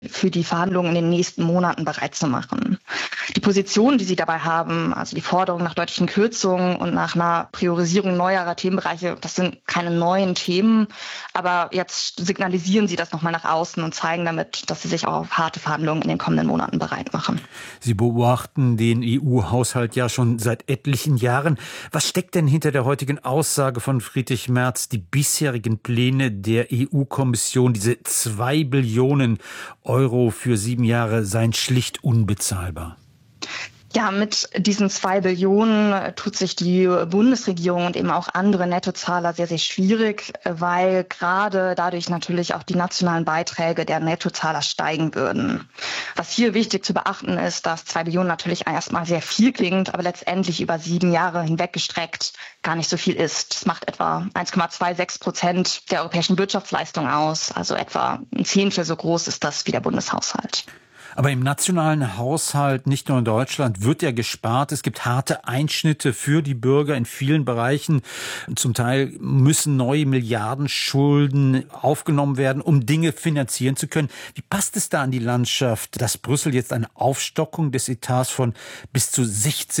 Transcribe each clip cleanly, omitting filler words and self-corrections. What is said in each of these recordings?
für die Verhandlungen in den nächsten Monaten bereit zu machen. Die Position, die sie dabei haben, also die Forderung nach deutlichen Kürzungen und nach einer Priorisierung neuerer Themenbereiche, das sind keine neuen Themen, aber jetzt signalisieren sie das nochmal nach außen und zeigen damit, dass sie sich auch auf harte Verhandlungen in den kommenden Monaten bereit machen. Sie beobachten den EU-Haushalt ja schon seit etlichen Jahren. Was steckt denn hinter der heutigen Aussage von Friedrich Merz, die bisherigen Pläne der EU-Kommission, diese 2 Billionen Euro für 7 Jahre, seien schlicht unbezahlbar? Ja, mit diesen 2 Billionen tut sich die Bundesregierung und eben auch andere Nettozahler sehr, sehr schwierig, weil gerade dadurch natürlich auch die nationalen Beiträge der Nettozahler steigen würden. Was hier wichtig zu beachten ist, dass 2 Billionen natürlich erstmal sehr viel klingt, aber letztendlich über 7 Jahre hinweg gestreckt gar nicht so viel ist. Das macht etwa 1,26% der europäischen Wirtschaftsleistung aus, also etwa ein Zehntel so groß ist das wie der Bundeshaushalt. Aber im nationalen Haushalt, nicht nur in Deutschland, wird ja gespart. Es gibt harte Einschnitte für die Bürger in vielen Bereichen. Zum Teil müssen neue Milliardenschulden aufgenommen werden, um Dinge finanzieren zu können. Wie passt es da an die Landschaft, dass Brüssel jetzt eine Aufstockung des Etats von bis zu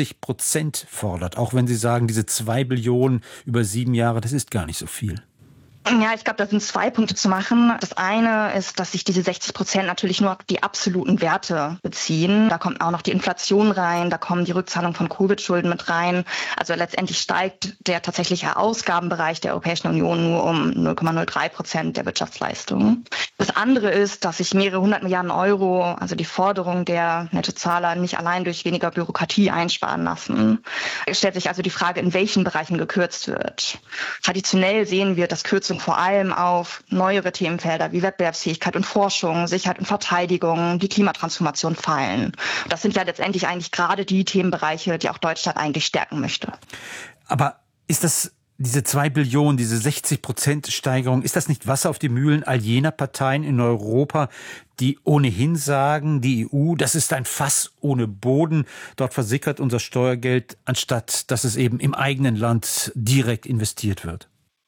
60% fordert? Auch wenn Sie sagen, diese 2 Billionen über 7 Jahre, das ist gar nicht so viel. Ja, ich glaube, da sind 2 Punkte zu machen. Das eine ist, dass sich diese 60% natürlich nur auf die absoluten Werte beziehen. Da kommt auch noch die Inflation rein, da kommen die Rückzahlung von Covid-Schulden mit rein. Also letztendlich steigt der tatsächliche Ausgabenbereich der Europäischen Union nur um 0,03% der Wirtschaftsleistung. Das andere ist, dass sich mehrere 100 Milliarden Euro, also die Forderung der Nettozahler, nicht allein durch weniger Bürokratie einsparen lassen. Es stellt sich also die Frage, in welchen Bereichen gekürzt wird. Traditionell sehen wir, dass Kürzungen vor allem auf neuere Themenfelder wie Wettbewerbsfähigkeit und Forschung, Sicherheit und Verteidigung, die Klimatransformation fallen. Das sind ja letztendlich eigentlich gerade die Themenbereiche, die auch Deutschland eigentlich stärken möchte. Aber ist das diese 2 Billionen, diese 60% Steigerung, ist das nicht Wasser auf die Mühlen all jener Parteien in Europa, die ohnehin sagen, die EU, das ist ein Fass ohne Boden, dort versickert unser Steuergeld, anstatt dass es eben im eigenen Land direkt investiert wird?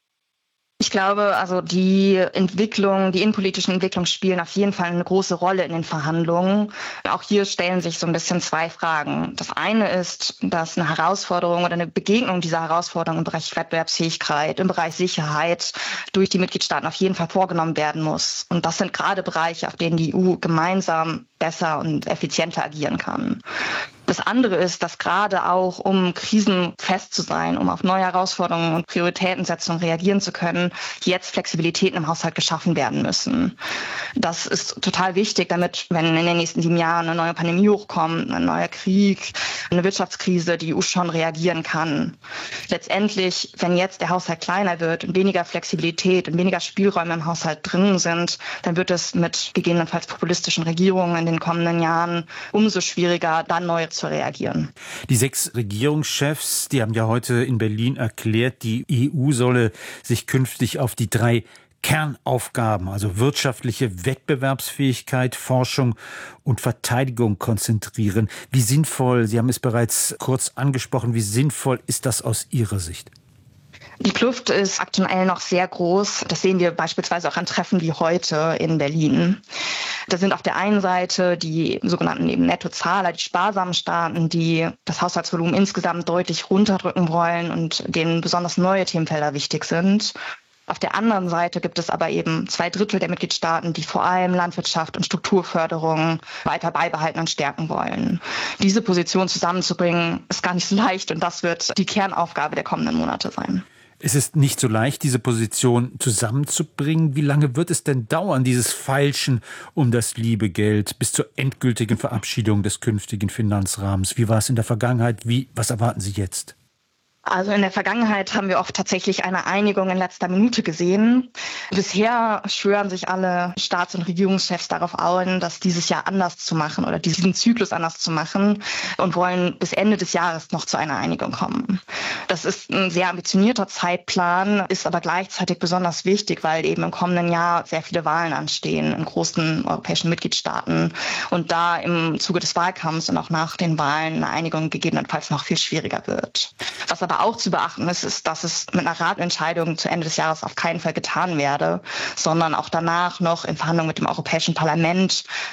Ich glaube, also die innenpolitischen Entwicklungen spielen auf jeden Fall eine große Rolle in den Verhandlungen. Auch hier stellen sich so ein bisschen 2 Fragen. Das eine ist, dass eine Herausforderung oder eine Begegnung dieser Herausforderung im Bereich Wettbewerbsfähigkeit, im Bereich Sicherheit durch die Mitgliedstaaten auf jeden Fall vorgenommen werden muss. Und das sind gerade Bereiche, auf denen die EU gemeinsam besser und effizienter agieren kann. Das andere ist, dass gerade auch, um krisenfest zu sein, um auf neue Herausforderungen und Prioritätensetzungen reagieren zu können, jetzt Flexibilitäten im Haushalt geschaffen werden müssen. Das ist total wichtig, damit, wenn in den nächsten 7 Jahren eine neue Pandemie hochkommt, ein neuer Krieg, eine Wirtschaftskrise, die EU schon reagieren kann. Letztendlich, wenn jetzt der Haushalt kleiner wird und weniger Flexibilität und weniger Spielräume im Haushalt drin sind, dann wird es mit gegebenenfalls populistischen Regierungen in den kommenden Jahren umso schwieriger, dann neu zu reagieren. Die 6 Regierungschefs, die haben ja heute in Berlin erklärt, die EU solle sich künftig auf die 3 Kernaufgaben, also wirtschaftliche Wettbewerbsfähigkeit, Forschung und Verteidigung konzentrieren. Wie sinnvoll, Sie haben es bereits kurz angesprochen, wie sinnvoll ist das aus Ihrer Sicht? Die Kluft ist aktuell noch sehr groß. Das sehen wir beispielsweise auch an Treffen wie heute in Berlin. Da sind auf der einen Seite die sogenannten eben Nettozahler, die sparsamen Staaten, die das Haushaltsvolumen insgesamt deutlich runterdrücken wollen und denen besonders neue Themenfelder wichtig sind. Auf der anderen Seite gibt es aber eben 2/3 der Mitgliedstaaten, die vor allem Landwirtschaft und Strukturförderung weiter beibehalten und stärken wollen. Diese Position zusammenzubringen, ist gar nicht so leicht und das wird die Kernaufgabe der kommenden Monate sein. Es ist nicht so leicht, diese Position zusammenzubringen. Wie lange wird es denn dauern, dieses Feilschen um das liebe Geld bis zur endgültigen Verabschiedung des künftigen Finanzrahmens? Wie war es in der Vergangenheit? Was erwarten Sie jetzt? Also in der Vergangenheit haben wir oft tatsächlich eine Einigung in letzter Minute gesehen. Bisher schwören sich alle Staats- und Regierungschefs darauf ein, das dieses Jahr anders zu machen oder diesen Zyklus anders zu machen und wollen bis Ende des Jahres noch zu einer Einigung kommen. Das ist ein sehr ambitionierter Zeitplan, ist aber gleichzeitig besonders wichtig, weil eben im kommenden Jahr sehr viele Wahlen anstehen in großen europäischen Mitgliedstaaten und da im Zuge des Wahlkampfs und auch nach den Wahlen eine Einigung gegebenenfalls noch viel schwieriger wird. Was aber aber auch zu beachten ist, dass es mit einer Ratentscheidung zu Ende des Jahres auf keinen Fall getan werde, sondern auch danach noch in Verhandlungen mit dem Europäischen Parlament